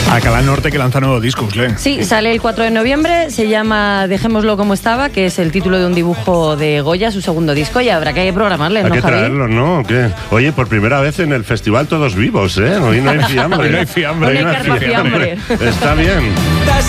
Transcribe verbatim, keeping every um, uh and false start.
Alcalá Norte, que lanza nuevo disco, Usle. Sí, sale el cuatro de noviembre, se llama Dejémoslo como estaba, que es el título de un dibujo de Goya, su segundo disco, y habrá que programarle, ¿no, Hay que Javi? traerlo, ¿no? ¿Qué? Oye, por primera vez en el festival todos vivos, ¿eh? Hoy no hay fiambre. Hoy no hay fiambre. Hoy no hay Hoy carpa fiambre. Está bien.